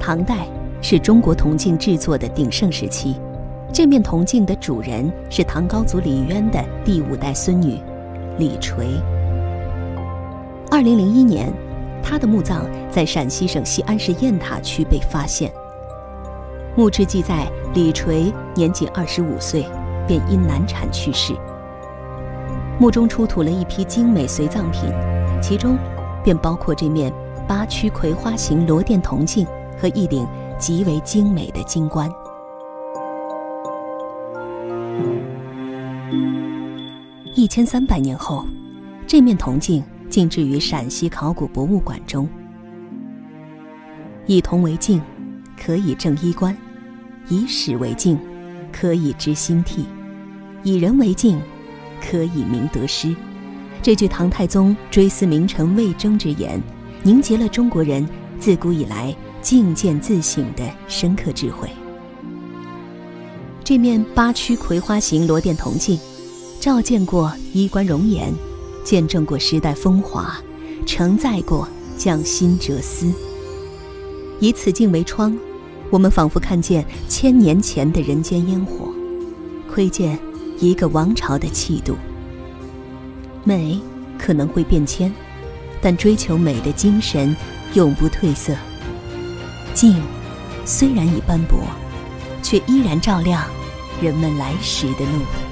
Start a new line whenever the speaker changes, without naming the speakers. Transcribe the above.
唐代是中国铜镜制作的鼎盛时期，这面铜镜的主人是唐高祖李渊的第5代孙女李垂。2001年，她的墓葬在陕西省西安市雁塔区被发现。墓志记载，李垂年仅25岁，便因难产去世。墓中出土了一批精美随葬品，其中便包括这面8曲葵花形螺钿铜镜和一顶极为精美的金冠。1300年后，这面铜镜静置于陕西考古博物馆中。以铜为镜，可以正衣冠；以史为镜，可以知兴替；以人为镜，可以明得失。这句唐太宗追思名臣魏征之言，凝结了中国人自古以来镜见自省的深刻智慧。这面8曲葵花形螺钿铜镜，照见过衣冠容颜，见证过时代风华，承载过匠心哲思。以此镜为窗，我们仿佛看见1000年前的人间烟火，窥见一个王朝的气度。美可能会变迁，但追求美的精神永不褪色。镜虽然已斑驳，却依然照亮人们来时的路。